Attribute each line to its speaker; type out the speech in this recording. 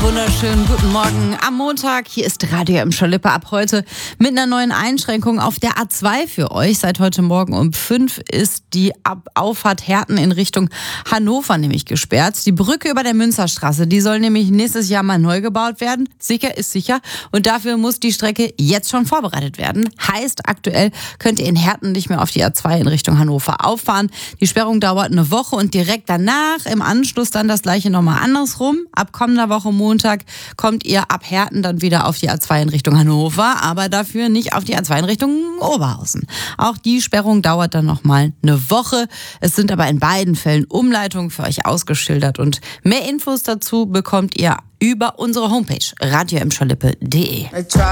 Speaker 1: Wunderschönen guten Morgen am Montag. Hier ist Radio Emscher-Lippe ab heute mit einer neuen Einschränkung auf der A2 für euch. Seit heute Morgen um 5 ist die Auffahrt Herten in Richtung Hannover nämlich gesperrt. Die Brücke über der Münzerstraße, die soll nämlich nächstes Jahr mal neu gebaut werden. Sicher ist sicher. Und dafür muss die Strecke jetzt schon vorbereitet werden. Heißt, aktuell könnt ihr in Herten nicht mehr auf die A2 in Richtung Hannover auffahren. Die Sperrung dauert eine Woche und direkt danach, im Anschluss dann das gleiche nochmal andersrum. Ab kommender Woche Montag kommt ihr ab Herten dann wieder auf die A2 in Richtung Hannover, aber dafür nicht auf die A2 in Richtung Oberhausen. Auch die Sperrung dauert dann nochmal eine Woche. Es sind aber in beiden Fällen Umleitungen für euch ausgeschildert und mehr Infos dazu bekommt ihr über unsere Homepage radioemscherlippe.de.